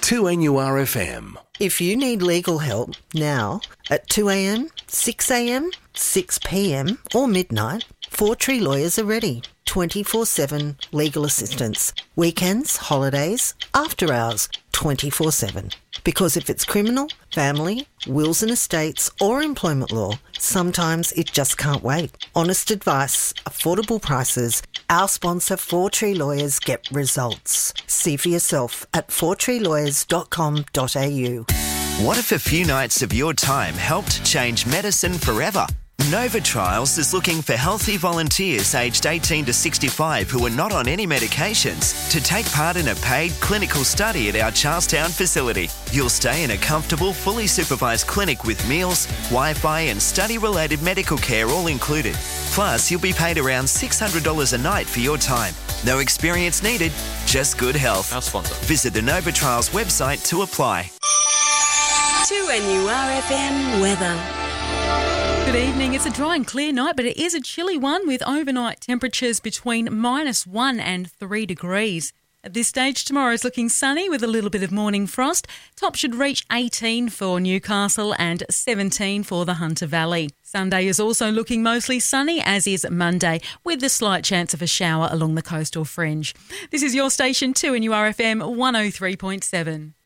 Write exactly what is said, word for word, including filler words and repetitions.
two N U R F M. If you need legal help now at two a.m, six a.m, six p.m or midnight, Four Tree Lawyers are ready. twenty-four seven legal assistance. Weekends, holidays, after hours, twenty-four seven. Because if it's criminal, family, wills and estates or employment law, sometimes it just can't wait. Honest advice, affordable prices. Our sponsor, Four Tree Lawyers, get results. See for yourself at four tree lawyers dot com dot a u. What if a few nights of your time helped change medicine forever? Nova Trials is looking for healthy volunteers aged eighteen to sixty-five who are not on any medications to take part in a paid clinical study at our Charlestown facility. You'll stay in a comfortable, fully supervised clinic with meals, Wi-Fi and study-related medical care all included. Plus, you'll be paid around six hundred dollars a night for your time. No experience needed, just good health. Our sponsor. Visit the Nova Trials website to apply. two N U R F M weather. Good evening. It's a dry and clear night, but it is a chilly one with overnight temperatures between minus one and three degrees. At this stage, tomorrow is looking sunny with a little bit of morning frost. Top should reach eighteen for Newcastle and seventeen for the Hunter Valley. Sunday is also looking mostly sunny, as is Monday, with the slight chance of a shower along the coastal fringe. This is your station two N U R F M one oh three point seven.